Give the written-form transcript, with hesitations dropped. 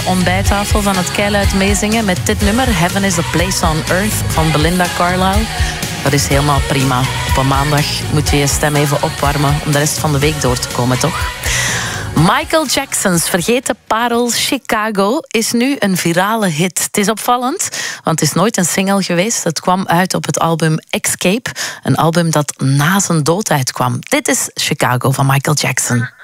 ontbijttafel van het keiluid meezingen met dit nummer, Heaven is a Place on Earth van Belinda Carlisle. Dat is helemaal prima. Op een maandag moet je je stem even opwarmen om de rest van de week door te komen, toch? Michael Jackson's vergeten parel Chicago is nu een virale hit. Het is opvallend, want het is nooit een single geweest. Het kwam uit op het album Escape, een album dat na zijn dood uitkwam. Dit is Chicago van Michael Jackson.